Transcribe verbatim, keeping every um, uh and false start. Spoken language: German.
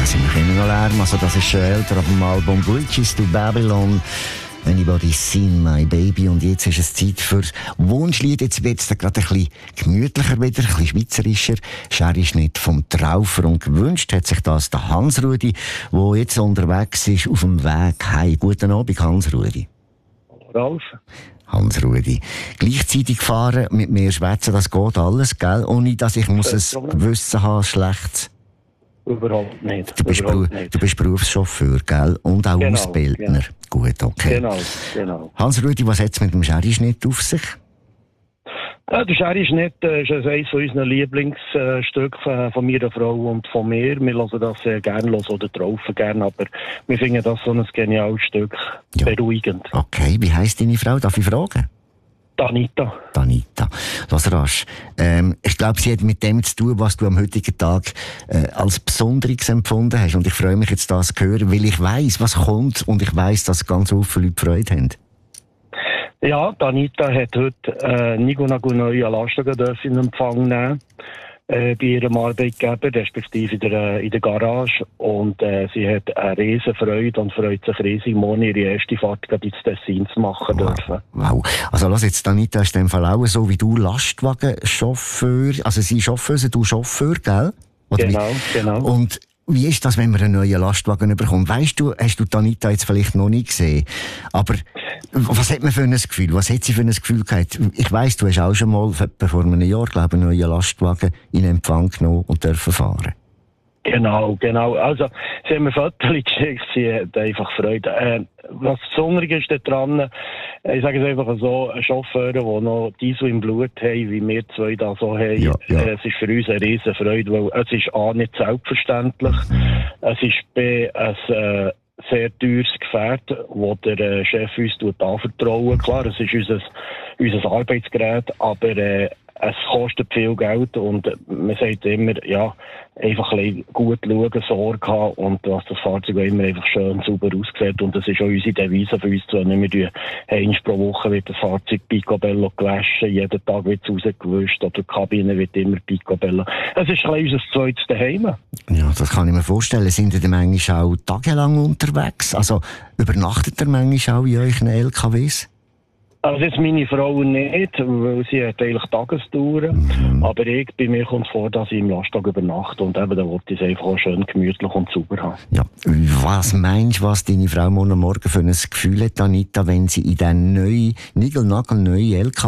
sind wir immer noch Lärm. Also das ist schon älter, ab dem Album Bridges to Babylon. Anybody's seen my baby. Und jetzt ist es Zeit für Wunschlied. Jetzt wird es gerade ein bisschen gemütlicher wieder, ein bisschen schweizerischer. Sherry-Schnitt vom Traufer. Und gewünscht hat sich das der Hans-Rudi, der jetzt unterwegs ist auf dem Weg heim. Guten Abend, Hans-Rudi. Ralf. Hans-Rudi. Gleichzeitig fahren, mit mir schwätzen, das geht alles, gell? Ohne dass ich muss ein Gewissen haben, schlechtes. Überhaupt nicht. Du bist, Überhaupt Beru- nicht. du bist Berufschauffeur, gell? Und auch Genau, Ausbildner. genau. Gut, okay. Genau, genau. Hans-Rudi, was hat es mit dem Sherry-Schnitt auf sich? Ja, der Sherry-Schnitt äh, ist eines von unseren Lieblingsstücken von, von meiner Frau und von mir. Wir hören das sehr gerne, hören oder traufen gerne, aber wir finden das so ein geniales Stück, Ja. beruhigend. Okay, wie heisst deine Frau? Darf ich fragen? Danita. Danita. Lass rasch. Ähm, ich glaube, sie hat mit dem zu tun, was du am heutigen Tag äh, als Besonderes empfunden hast. Und ich freue mich jetzt, das zu hören, weil ich weiss, was kommt und ich weiss, dass ganz viele Leute Freude haben. Ja, Danita hat heute äh, Nico Nagu neue Lastwagen dürfen in Empfang nehmen. Äh, bei ihrem Arbeitgeber, respektive in der, äh, in der Garage. Und äh, sie hat eine riesen Freude und freut sich riesig, morgen ihre erste Fahrt ins Tessin zu machen Wow. dürfen. Wow. Also lass jetzt, Danita ist in dem Fall auch so wie du Lastwagenchauffeur, also sie Chauffeuse, du Chauffeur, gell? Oder Genau, wie? genau. Und wie ist das, wenn man einen neuen Lastwagen bekommt? Weißt du, hast du Danita jetzt vielleicht noch nicht gesehen, aber was hat man für ein Gefühl? Was hat sie für ein Gefühl gehabt? Ich weiss, du hast auch schon mal vor einem Jahr, glaube ich, einen neuen Lastwagen in Empfang genommen und dürfen fahren. Genau, genau. Also, sie haben mir Fotos geschickt, sie hat einfach Freude. Äh, was Besonderes ist daran, äh, ich sage es einfach so, ein Chauffeur, der noch Diesel im Blut haben, wie wir zwei da so haben, Ja, ja. Äh, es ist für uns eine riesen Freude, weil es ist A, nicht selbstverständlich, es ist B, ein äh, sehr teures Gefährt, das der äh, Chef uns anvertrauen. Klar, es ist unser, unser Arbeitsgerät, aber äh, es kostet viel Geld und man sagt immer, ja, einfach ein bisschen gut schauen, Sorge haben und dass das Fahrzeug auch immer einfach schön sauber aussieht. Und das ist auch unsere Devise für uns zu nehmen. Wir tun einmal pro Woche wird das Fahrzeug Picobello gewaschen, jeden Tag wird es rausgewischt oder die Kabine wird immer Picobello. Es ist ein bisschen unser zweites Daheim. Ja, das kann ich mir vorstellen. Sind ihr manchmal auch tagelang unterwegs? Also übernachtet ihr manchmal auch in euren L K Ws? Also jetzt meine Frau nicht, weil sie hat eigentlich Tagestouren. Mhm. Aber ich, bei mir kommt es vor, dass ich im Lastwagen übernachte und eben, da wollte ich es einfach auch schön gemütlich und sauber haben. Ja, was meinst du, was deine Frau morgen Morgen für ein Gefühl hat, Anita, wenn sie in diesen neuen, niegelnagelneuen L K W